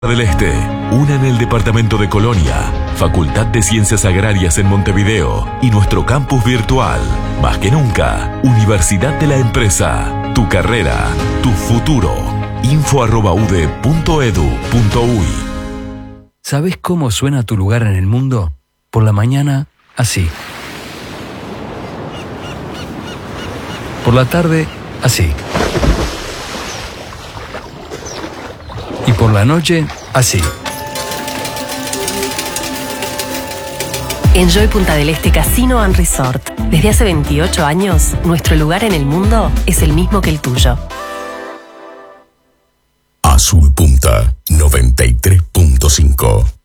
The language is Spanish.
del Este, una en el departamento de Colonia, Facultad de Ciencias Agrarias en Montevideo y nuestro campus virtual. Más que nunca, Universidad de la Empresa. Tu carrera, tu futuro. info@ude.edu.uy. ¿Sabés cómo suena tu lugar en el mundo? Por la mañana, así. Por la tarde, así. Y por la noche, así. Enjoy Punta del Este Casino and Resort. Desde hace 28 años, nuestro lugar en el mundo es el mismo que el tuyo. Azul Punta 93.5